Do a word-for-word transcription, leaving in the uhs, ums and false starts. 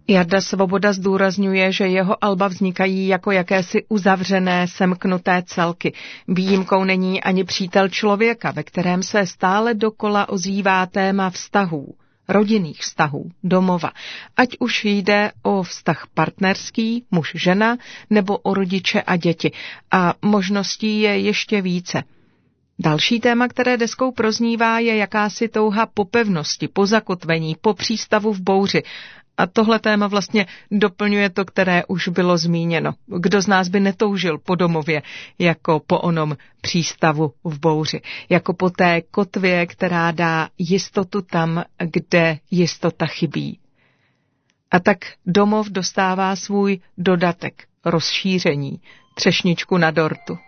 Jarda Svoboda zdůrazňuje, že jeho alba vznikají jako jakési uzavřené, semknuté celky. Výjimkou není ani Přítel člověka, ve kterém se stále dokola ozývá téma vztahů, rodinných vztahů, domova. Ať už jde o vztah partnerský, muž-žena, nebo o rodiče a děti. A možností je ještě více. Další téma, které deskou proznívá, je jakási touha po pevnosti, po zakotvení, po přístavu v bouři. A tohle téma vlastně doplňuje to, které už bylo zmíněno. Kdo z nás by netoužil po domově, jako po onom přístavu v bouři, jako po té kotvě, která dá jistotu tam, kde jistota chybí. A tak domov dostává svůj dodatek, rozšíření, třešničku na dortu.